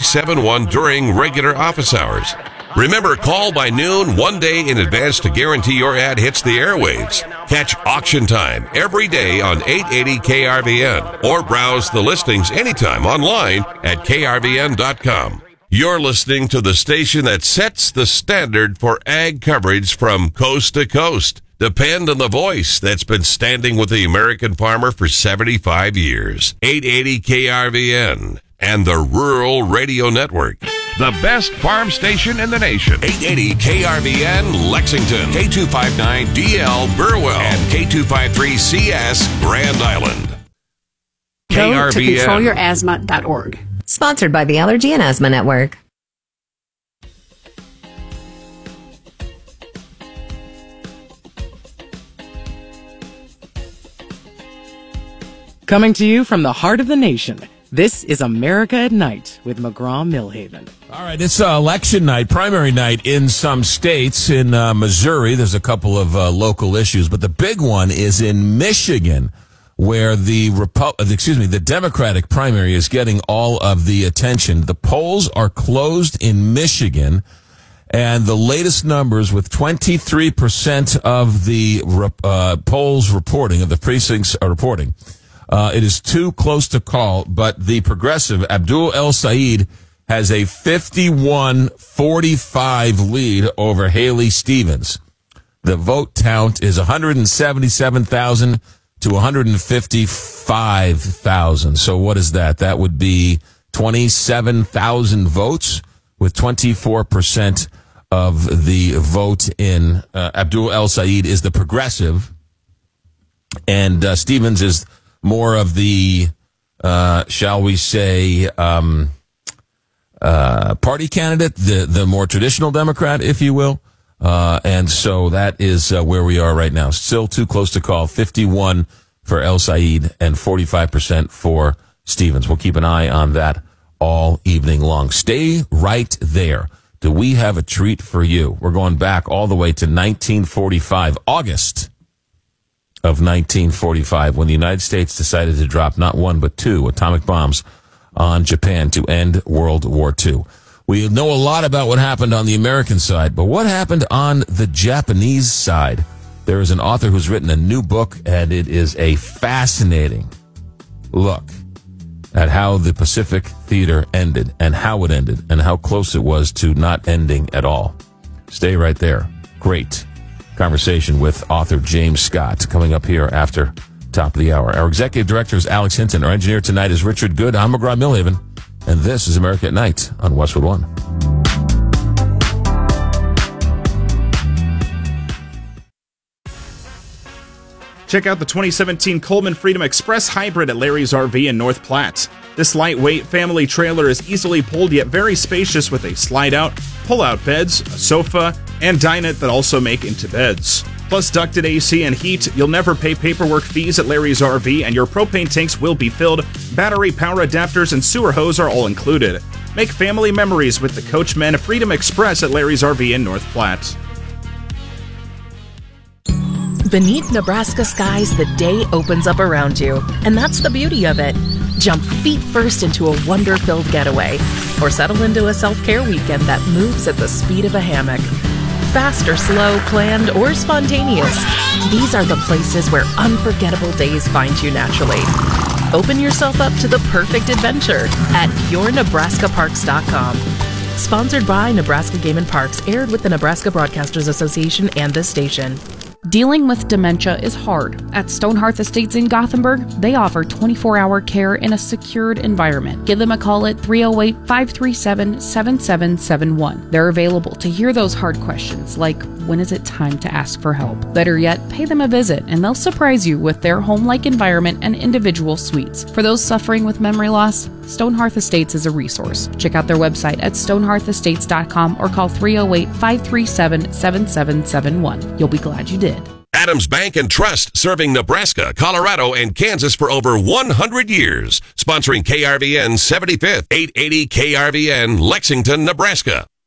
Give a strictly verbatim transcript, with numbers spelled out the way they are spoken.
seven one during regular office hours. Remember, call by noon one day in advance to guarantee your ad hits the airwaves. Catch Auction Time every day on eight eighty K R V N or browse the listings anytime online at K R V N dot com. You're listening to the station that sets the standard for ag coverage from coast to coast. Depend on the voice that's been standing with the American farmer for seventy-five years. eight eighty K R V N and the Rural Radio Network. The best farm station in the nation. eight eighty K R V N Lexington, K two fifty-nine D L Burwell, and K two fifty-three C S Grand Island. Go to control your asthma dot org. Sponsored by the Allergy and Asthma Network. Coming to you from the heart of the nation, this is America at Night with McGraw-Millhaven. All right, it's uh, election night, primary night in some states. In uh, Missouri, there's a couple of uh, local issues, but the big one is in Michigan, where the Repu- excuse me, the Democratic primary is getting all of the attention. The polls are closed in Michigan, and the latest numbers with twenty-three percent of the uh, polls reporting, of the precincts are reporting. Uh, it is too close to call, but the progressive, Abdul El-Sayed, has a fifty-one forty-five lead over Haley Stevens. The vote count is one hundred seventy-seven thousand to one hundred fifty-five thousand. So what is that? That would be twenty-seven thousand votes, with twenty-four percent of the vote in. Uh, Abdul El-Sayed is the progressive, and uh, Stevens is more of the, uh, shall we say, um, uh, party candidate, the, the more traditional Democrat, if you will. Uh, and so that is uh, where we are right now. Still too close to call. fifty-one for El-Sayed and forty-five percent for Stevens. We'll keep an eye on that all evening long. Stay right there. Do we have a treat for you? We're going back all the way to nineteen forty-five, August of nineteen forty-five, when the United States decided to drop not one but two atomic bombs on Japan to end World War Two. We know a lot about what happened on the American side, but what happened on the Japanese side? There is an author who's written a new book, and it is a fascinating look at how the Pacific Theater ended, and how it ended, and how close it was to not ending at all. Stay right there. Great conversation with author James Scott coming up here after top of the hour. Our executive director is Alex Hinton. Our engineer tonight is Richard Good. I'm McGraw-Millhaven, and this is America at Night on Westwood One. Check out the twenty seventeen Coleman Freedom Express Hybrid at Larry's R V in North Platte. This lightweight family trailer is easily pulled yet very spacious, with a slide-out, pull-out beds, a sofa, and dinette that also make into beds. Plus ducted A C and heat. You'll never pay paperwork fees at Larry's R V, and your propane tanks will be filled. Battery, power adapters, and sewer hose are all included. Make family memories with the Coachmen Freedom Express at Larry's R V in North Platte. Beneath Nebraska skies, the day opens up around you, and that's the beauty of it. Jump feet first into a wonder-filled getaway, or settle into a self-care weekend that moves at the speed of a hammock. Fast or slow, planned or spontaneous, these are the places where unforgettable days find you naturally. Open yourself up to the perfect adventure at your nebraska parks dot com. Sponsored by Nebraska Game and Parks, aired with the Nebraska Broadcasters Association and this station. Dealing with dementia is hard. At Stonehearth Estates in Gothenburg, they offer twenty-four hour care in a secured environment. Give them a call at three oh eight, five three seven, seven seven seven one. They're available to hear those hard questions like, when is it time to ask for help? Better yet, pay them a visit and they'll surprise you with their home-like environment and individual suites. For those suffering with memory loss, Stonehearth Estates is a resource. Check out their website at stonehearth estates dot com or call three oh eight, five three seven, seven seven seven one. You'll be glad you did. Adams Bank and Trust, serving Nebraska, Colorado, and Kansas for over one hundred years. Sponsoring K R V N seventy-fifth, eight eighty K R V N, Lexington, Nebraska.